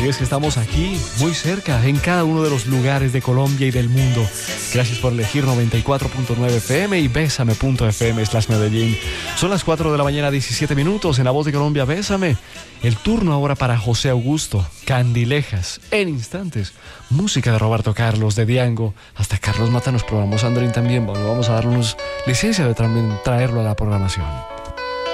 Y es que estamos aquí, muy cerca, en cada uno de los lugares de Colombia y del mundo. Gracias por elegir 94.9 FM y Bésame.fm/Medellín. Son las 4 de la mañana, 17 minutos. En La Voz de Colombia, Bésame. El turno ahora para José Augusto, Candilejas. En instantes, música de Roberto Carlos, de Diango. Hasta Carlos Mata nos programó Sandrín también. Bueno, vamos a darnos licencia de también traerlo a la programación.